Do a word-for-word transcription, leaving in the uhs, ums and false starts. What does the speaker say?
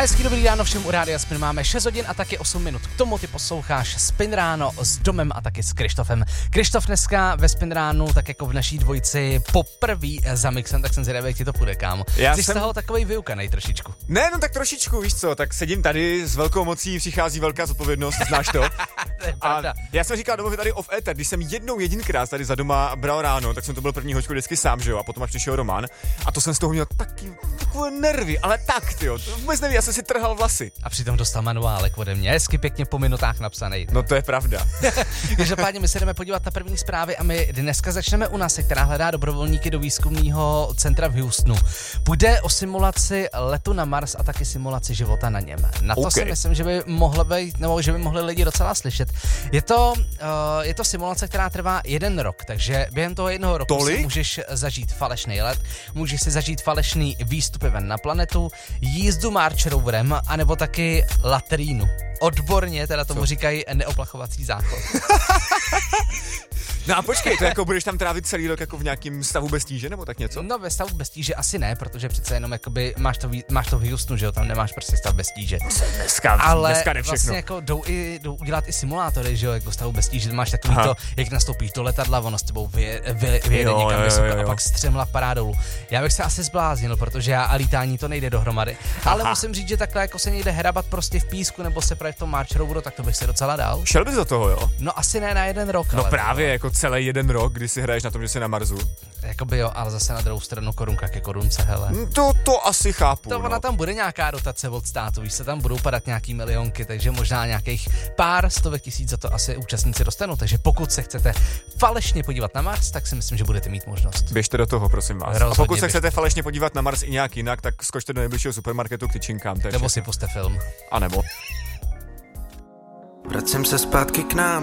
hezký dobrý ráno všem u Rádia Spin. Máme šest hodin a taky osm minut. K tomu ty posloucháš Spin ráno s Domem a taky s Krištofem. Krištof dneska ve Spin ránu, tak jako v naší dvojici poprvý za mixem, tak jsem zvědavý, jak ti to půjde, kámo. Já Jsi jsem... z toho takovej vyukanej trošičku. Ne, no tak trošičku, víš co, tak sedím tady, s velkou mocí přichází velká zodpovědnost, znáš to? To je pravda. A já jsem říkal Domovi tady off ether, když jsem jednou jedinkrát tady za doma bral ráno, tak jsem to byl první hoďku vždycky sám, že jo, a potom až přišel Roman. A to jsem z toho měl taky takové nervy, ale tak, tyjo, to vůbec neví, já jsem si trhal vlasy. A přitom dostal manuálek ode mě, hezky pěkně po minutách napsaný. No to je pravda. Každopádně my se jdeme podívat na první zprávy a my dneska začneme u nás, která hledá dobrovolníky do výzkumného centra v Houstonu. Půjde o simulaci letu na Mars a taky simulaci života na něm. Na to okay. si myslím, že by mohlo být, nebo že by mohli lidi docela slyšet. Je to, uh, je to simulace, která trvá jeden rok, takže během toho jednoho roku Tolik? si můžeš zažít falešný let, můžeš si zažít falešný výstupy ven na planetu, jízdu March roverem, anebo taky laterínu. Odborně teda tomu Co? říkají neoplachovací záchod. No a počkej, to jako budeš tam trávit celý rok jako v nějakým stavu bez tíže, nebo tak něco? No ve stavu bez tíže asi ne, protože přece jenom jakoby máš to, máš to v Houstonu, že jo, tam nemáš prostě stav bez tíže. Dneska, ale dneska jde všechno. vlastně jako jdou, i, jdou udělat i simulátory, že jo, jako stavu bez tíže, máš takový Aha. to, jak nastoupíš do letadla, ono s tebou vyje, vyje, vyjede jo, někam jo, vysoko jo, jo. a pak střemla padá dolů. Já bych se asi zbláznil, protože já a lítání to nejde dohromady, ale Aha. musím říct, že takhle jako se někde hrabat prostě v písku nebo se právě v tom March roveru, tak to bych se docela dal. Šel bys do toho, jo? No asi ne na jeden rok, No ale právě, jako celý jeden rok, kdy si hraješ na tom, že jsi na Marsu. Jakoby jo, ale zase na druhou stranu korunka ke korunce, hele. To, to asi chápu, To no. ona tam bude nějaká dotace od státu, víš se, tam budou padat nějaký milionky, takže možná nějakých pár stovek tisíc za to asi účastníci dostanou, takže pokud se chcete falešně podívat na Mars, tak si myslím, že budete mít možnost. Běžte do toho, prosím vás. Rozhodně a pokud se běžte. chcete falešně podívat na Mars i nějak jinak, tak skočte do nejbližšího supermarketu k tyčinkám. Nebo si puste film. A nebo. Vracím se zpátky k nám,